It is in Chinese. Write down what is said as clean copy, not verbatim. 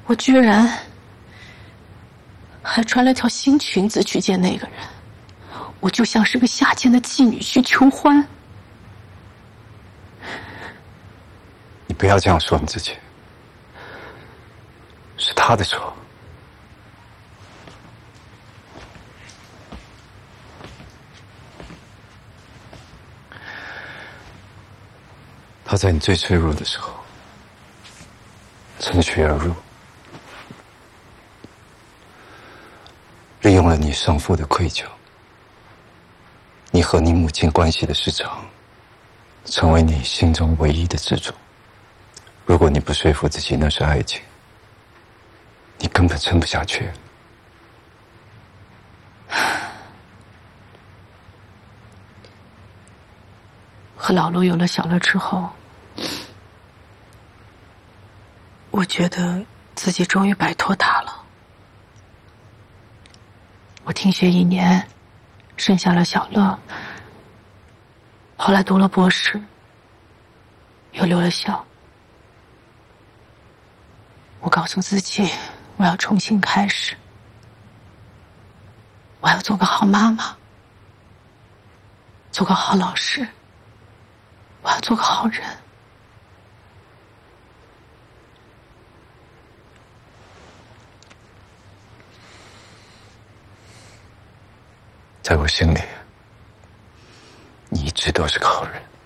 我居然还穿了条新裙子去见那个人，我就像是个下贱的妓女去求欢。 你不要这样说你自己，是他的错。他在你最脆弱的时候趁虚而入，利用了你生父的愧疚，你和你母亲关系的失常，成为你心中唯一的支柱。如果你不说服自己那是爱情，你根本撑不下去。 和老陆有了小乐之后，我觉得自己终于摆脱他了。我停学1年，生下了小乐，后来读了博士，又留了校。我告诉自己，我要重新开始，我要做个好妈妈，做个好老师，我要做个好人。 在我心里，你一直都是个好人。